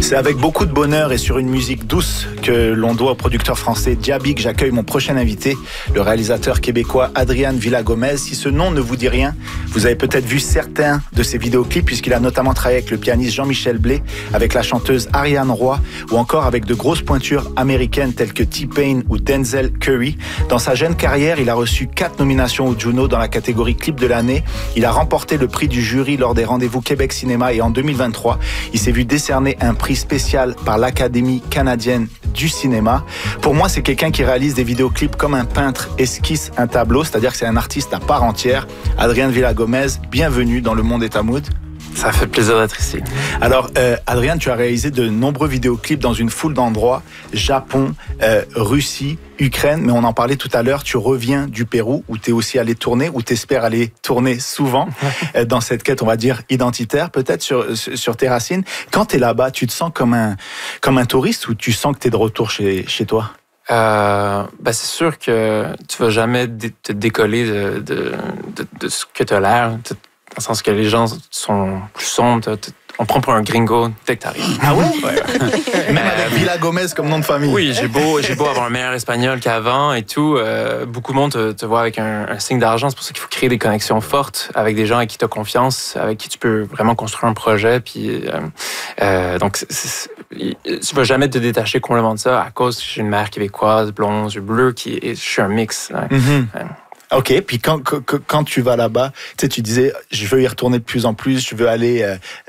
C'est avec beaucoup de bonheur et sur une musique douce que l'on doit au producteur français Diaby que j'accueille mon prochain invité, le réalisateur québécois Adrián Villagomez. Si ce nom ne vous dit rien, vous avez peut-être vu certains de ses vidéoclips puisqu'il a notamment travaillé avec le pianiste Jean-Michel Blé, avec la chanteuse Ariane Roy ou encore avec de grosses pointures américaines telles que T-Pain ou Denzel Curry. Dans sa jeune carrière, il a reçu 4 nominations au Juno dans la catégorie clip de l'année. Il a remporté le prix du jury lors des rendez-vous Québec Cinéma et en 2023, il s'est vu décerner un prix spécial par l'Académie canadienne du cinéma. Pour moi, c'est quelqu'un qui réalise des vidéoclips comme un peintre esquisse un tableau, c'est-à-dire que c'est un artiste à part entière. Adrián Villagomez, bienvenue dans Le Monde est à Mood. Ça fait plaisir d'être ici. Alors, Adrián, tu as réalisé de nombreux vidéoclips dans une foule d'endroits, Japon, Russie, Ukraine, mais on en parlait tout à l'heure, tu reviens du Pérou, où tu es aussi allé tourner, où tu espères aller tourner souvent, dans cette quête, on va dire, identitaire, peut-être sur tes racines. Quand tu es là-bas, tu te sens comme un touriste ou tu sens que tu es de retour chez toi? C'est sûr que tu vas jamais te décoller de ce que tu as l'air. Dans le sens que les gens sont plus sombres. On prend pour un gringo dès que t'arrives. Ah ouais? Ouais. Même avec Villagomez comme nom de famille. Oui, j'ai beau avoir un meilleur espagnol qu'avant et tout. Beaucoup de monde te voit avec un signe d'argent. C'est pour ça qu'il faut créer des connexions fortes avec des gens avec qui tu as confiance, avec qui tu peux vraiment construire un projet. Puis, donc, tu vas jamais te détacher complètement de ça à cause que j'ai une mère québécoise, blonde, yeux bleus, je suis un mix. Hein. Mm-hmm. Ok, puis quand tu vas là-bas, tu disais, je veux y retourner de plus en plus, je veux aller...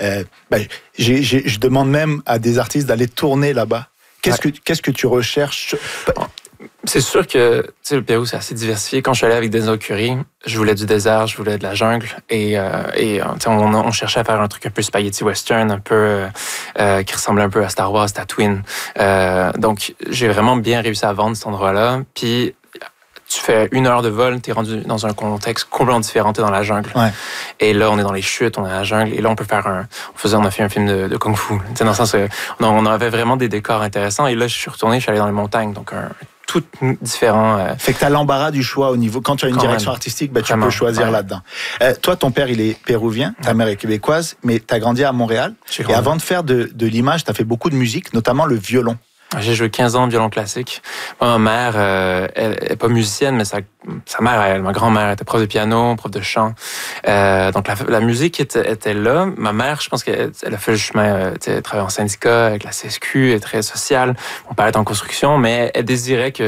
je demande même à des artistes d'aller tourner là-bas. Qu'est-ce que tu recherches? C'est sûr que le Pérou, c'est assez diversifié. Quand je suis allé avec Denzel Curry, je voulais du désert, je voulais de la jungle. Et on cherchait à faire un truc un peu spaghetti western, un peu qui ressemblait un peu à Star Wars, Tatooine. Donc, j'ai vraiment bien réussi à vendre cet endroit-là. Puis, tu fais 1 heure de vol, t'es rendu dans un contexte complètement différent, t'es dans la jungle. Ouais. Et là, on est dans les chutes, on est dans la jungle. Et là, on peut faire on a fait un film de Kung Fu. Dans le sens on avait vraiment des décors intéressants. Et là, je suis retourné, je suis allé dans les montagnes. Donc, tout différent. Fait que t'as l'embarras du choix au niveau... Quand tu as une direction artistique, tu peux choisir là-dedans. Toi, ton père, il est péruvien, ta mère est québécoise, mais t'as grandi à Montréal. Et avant de faire de l'image, t'as fait beaucoup de musique, notamment le violon. J'ai joué 15 ans de violon classique. Ma mère, elle est pas musicienne, mais sa mère, ma grand-mère, était prof de piano, prof de chant. Donc la musique était là. Ma mère, je pense qu'elle a fait le chemin, elle travaille en syndicat avec la CSQ, elle est très sociale. Mon père est en construction, mais elle désirait que